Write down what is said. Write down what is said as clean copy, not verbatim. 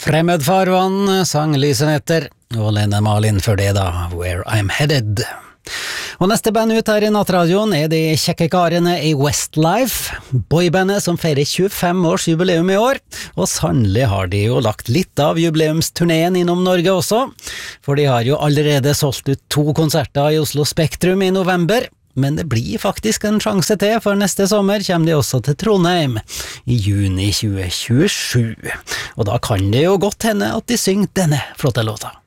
Fremmed farvann sang Lysen etter, og Lene Marlin før det da, Where I'm Headed. Og neste band ut her i Nattradioen de kjekke karene i Westlife, boybandet som feirer 25 års jubileum i år, og sannelig har de jo lagt litt av jubileumsturneen innom Norge også, for de har jo allerede solgt ut 2 konserter i Oslo Spektrum i november, men det blir faktisk en sjanse til, for neste sommer kommer de også til Trondheim i juni 2027. Og da kan det jo godt hende at de synger denne flotte låta.